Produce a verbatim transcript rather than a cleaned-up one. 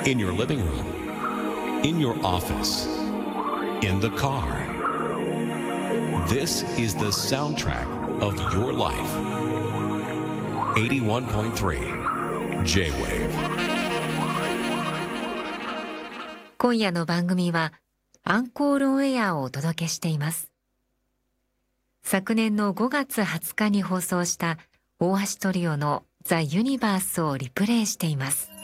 In your living room, in your office, in the car. This is the soundtrack of your life. eighty-one point three J-Wave。 今夜の番組はアンコールオンエアをお届けしています。昨年のごがつはつかに放送した大橋トリオのザ・ユニバースをリプレイしています。